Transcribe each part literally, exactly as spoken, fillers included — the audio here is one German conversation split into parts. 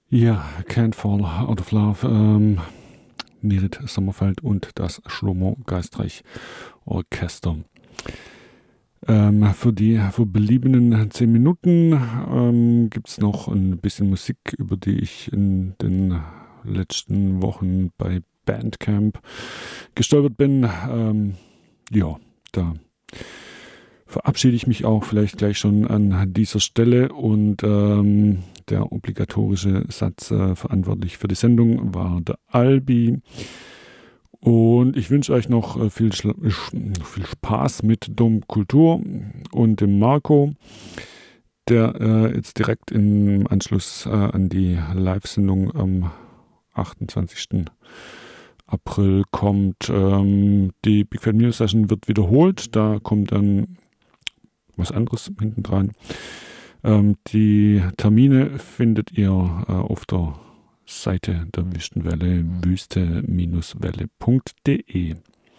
Ja, Can't Fall Out of Love, ähm, Nerit Sommerfeld und das Schlomo Geistreich Orchester. Ähm, für die verbliebenen zehn Minuten ähm, gibt es noch ein bisschen Musik, über die ich in den letzten Wochen bei Bandcamp gestolpert bin. Ähm, ja, da verabschiede ich mich auch vielleicht gleich schon an dieser Stelle und ähm, der obligatorische Satz äh, verantwortlich für die Sendung war der Albi. Und ich wünsche euch noch äh, viel, viel Spaß mit Dom Kultur und dem Marco, der äh, jetzt direkt im Anschluss äh, an die Live-Sendung am achtundzwanzigsten April kommt. Ähm, die Big Fat Meal Session wird wiederholt, da kommt dann was anderes hinten dran. Ähm, die Termine findet ihr äh, auf der Seite der Wüstenwelle, wüste-welle punkt de.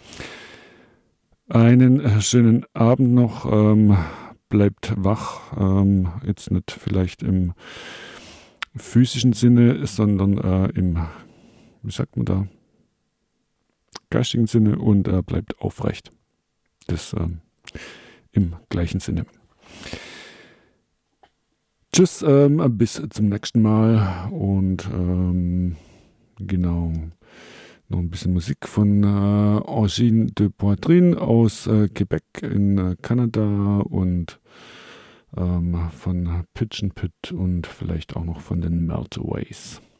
Einen äh, schönen Abend noch. Ähm, bleibt wach. Ähm, jetzt nicht vielleicht im physischen Sinne, sondern äh, im, wie sagt man da, geistigen Sinne und äh, bleibt aufrecht. Das äh, im gleichen Sinne. Tschüss, ähm, bis zum nächsten Mal und ähm, genau, noch ein bisschen Musik von äh, Origine de Poitrine aus äh, Quebec in äh, Kanada und ähm, von Pitch and Pit und vielleicht auch noch von den Meltaways.